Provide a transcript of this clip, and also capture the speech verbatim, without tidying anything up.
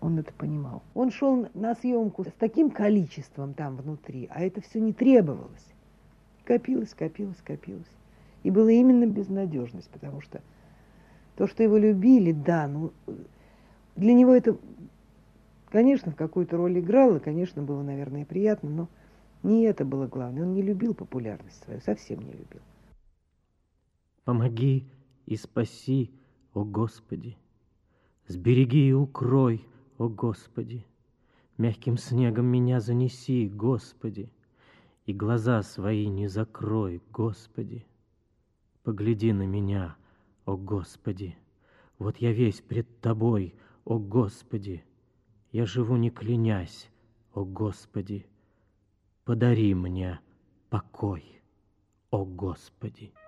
Он это понимал. Он шел на съемку с таким количеством там внутри, а это все не требовалось. Копилось, копилось, копилось. И была именно безнадежность, потому что то, что его любили, да, ну, для него это, конечно, в какую-то роль играло, конечно, было, наверное, приятно, но не это было главное. Он не любил популярность свою, совсем не любил. Помоги и спаси, о Господи! Сбереги и укрой, о Господи! Мягким снегом меня занеси, Господи! И глаза свои не закрой, Господи! Погляди на меня, о Господи! Вот я весь пред Тобой, о Господи! Я живу не клянясь, о Господи! Подари мне покой, о Господи!